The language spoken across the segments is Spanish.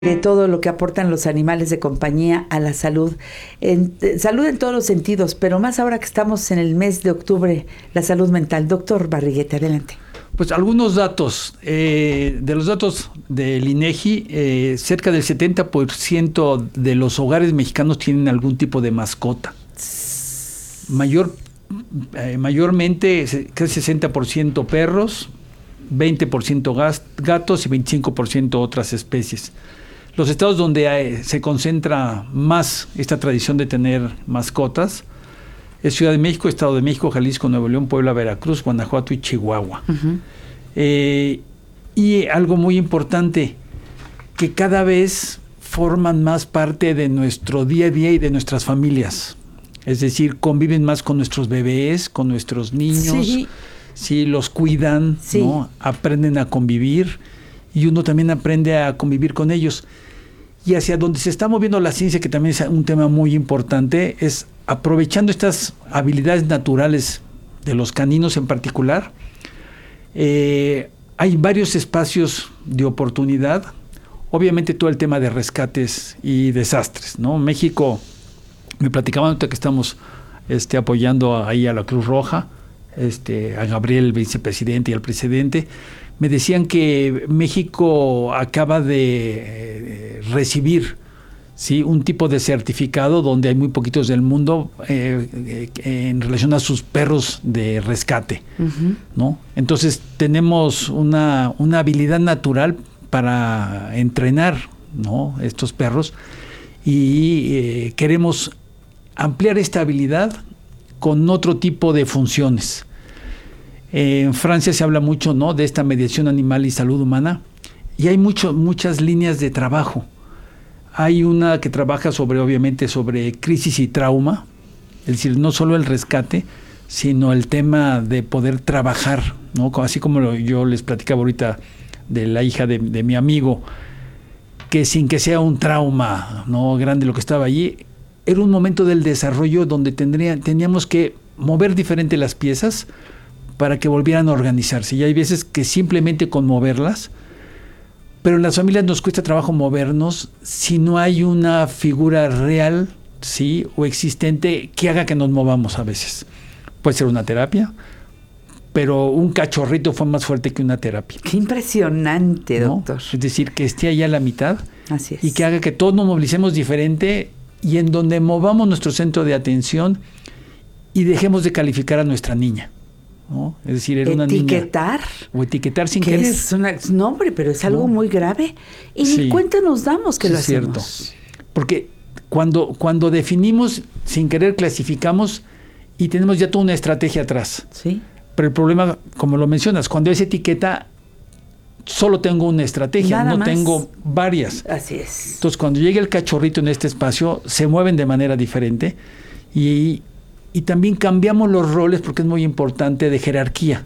de todo lo que aportan los animales de compañía a la salud, salud en todos los sentidos, pero más ahora que estamos en el mes de octubre, la salud mental. Doctor Barriguete, adelante. Pues algunos datos, de los datos del INEGI, cerca del 70% de los hogares mexicanos tienen algún tipo de mascota. Mayormente, casi 60% perros, 20% gatos y 25% otras especies. Los estados donde se concentra más esta tradición de tener mascotas es Ciudad de México, Estado de México, Jalisco, Nuevo León, Puebla, Veracruz, Guanajuato y Chihuahua. Uh-huh. Y algo muy importante, que cada vez forman más parte de nuestro día a día y de nuestras familias. Es decir, conviven más con nuestros bebés, con nuestros niños, sí, los cuidan, sí, ¿no? Aprenden a convivir y uno también aprende a convivir con ellos. Y hacia donde se está moviendo la ciencia, que también es un tema muy importante, es aprovechando estas habilidades naturales de los caninos en particular. Hay varios espacios de oportunidad. Obviamente todo el tema de rescates y desastres, ¿no? México, me platicaban ahorita que estamos apoyando ahí a la Cruz Roja, a Gabriel, el vicepresidente, y al presidente. Me decían que México acaba de recibir, ¿sí?, un tipo de certificado donde hay muy poquitos del mundo en relación a sus perros de rescate, uh-huh, ¿no? Entonces tenemos una habilidad natural para entrenar, ¿no?, estos perros, y queremos ampliar esta habilidad con otro tipo de funciones. En Francia se habla mucho, ¿no?, de esta mediación animal y salud humana, y hay muchas líneas de trabajo. Hay una que trabaja obviamente sobre crisis y trauma, es decir, no solo el rescate, sino el tema de poder trabajar, ¿no? Así como yo les platicaba ahorita de la hija de mi amigo, que sin que sea un trauma, ¿no?, grande lo que estaba allí, era un momento del desarrollo donde teníamos que mover diferente las piezas para que volvieran a organizarse. Y hay veces que simplemente con moverlas, pero en las familias nos cuesta trabajo movernos si no hay una figura real, ¿sí?, o existente que haga que nos movamos a veces. Puede ser una terapia, pero un cachorrito fue más fuerte que una terapia. ¡Qué impresionante, doctor! ¿No? Es decir, que esté allá a la mitad. Así es. Y que haga que todos nos movilicemos diferente y en donde movamos nuestro centro de atención y dejemos de calificar a nuestra niña, ¿no? Es decir, era una niña. ¿Etiquetar? O etiquetar sin querer. Es no, hombre, pero es algo muy grave. Y ni cuenta nos damos que lo hacemos. Cierto. Porque cuando definimos, sin querer clasificamos y tenemos ya toda una estrategia atrás. Sí. Pero el problema, como lo mencionas, cuando es etiqueta, solo tengo una estrategia, nada no más. Tengo varias. Así es. Entonces, cuando llega el cachorrito en este espacio, se mueven de manera diferente y también cambiamos los roles, porque es muy importante, de jerarquía,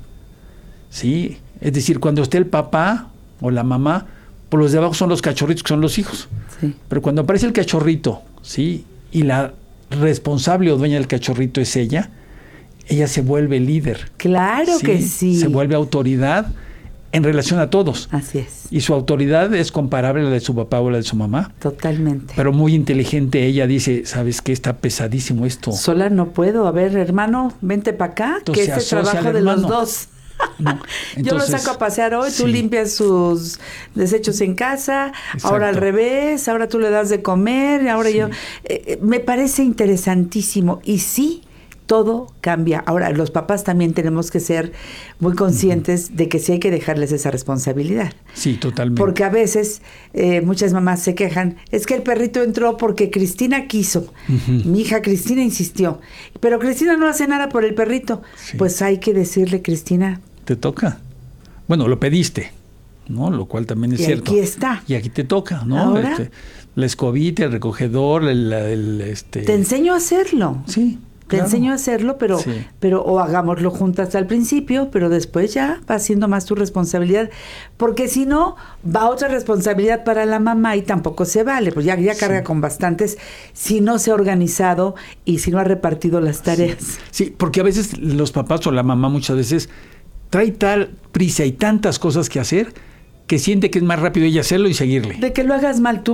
¿sí? Es decir, cuando esté el papá o la mamá, pues los de abajo son los cachorritos, que son los hijos. Sí. Pero cuando aparece el cachorrito, ¿sí?, y la responsable o dueña del cachorrito es ella se vuelve líder. Claro, ¿sí?, que sí. Se vuelve autoridad en relación a todos. Así es. Y su autoridad es comparable a la de su papá o la de su mamá. Totalmente. Pero muy inteligente ella, dice, ¿sabes qué? Está pesadísimo esto. Sola no puedo. A ver, hermano, vente para acá, entonces, que es el trabajo de los dos. No, entonces, yo lo saco a pasear hoy, tú limpias sus desechos en casa, exacto, ahora al revés, ahora tú le das de comer, ahora yo... me parece interesantísimo. Y sí, todo cambia. Ahora, los papás también tenemos que ser muy conscientes, uh-huh, de que sí hay que dejarles esa responsabilidad. Sí, totalmente. Porque a veces muchas mamás se quejan, es que el perrito entró porque Cristina quiso. Uh-huh. Mi hija Cristina insistió, pero Cristina no hace nada por el perrito. Sí. Pues hay que decirle, Cristina, te toca. Bueno, lo pediste, ¿no? Lo cual también es cierto. Y aquí está. Y aquí te toca, ¿no? Ahora, la escobita, el recogedor, Te enseño a hacerlo. Sí. Te enseño a hacerlo, pero o hagámoslo juntas al principio, pero después ya va siendo más tu responsabilidad, porque si no, va otra responsabilidad para la mamá y tampoco se vale, pues ya carga con bastantes si no se ha organizado y si no ha repartido las tareas. Sí, porque a veces los papás o la mamá muchas veces trae tal prisa y tantas cosas que hacer que siente que es más rápido ella hacerlo y seguirle. De que lo hagas mal tú